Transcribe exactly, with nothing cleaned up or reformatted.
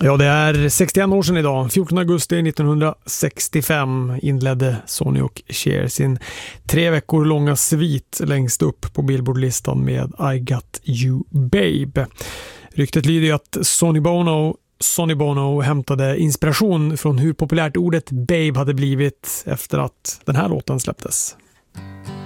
Ja, det är sextioen år sedan idag. fjortonde augusti nittonhundrasextiofem inledde Sonny och Cher sin tre veckor långa svit längst upp på Billboardlistan med I Got You Babe. Ryktet lyder ju att Sonny Bono Sonny Bono hämtade inspiration från hur populärt ordet babe hade blivit efter att den här låten släpptes.